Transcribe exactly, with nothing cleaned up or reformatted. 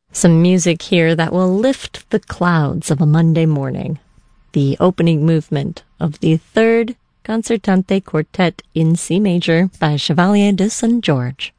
Some music here that will lift the clouds of a Monday morning. The opening movement of the third Concertante Quartet in C major by Chevalier de Saint George.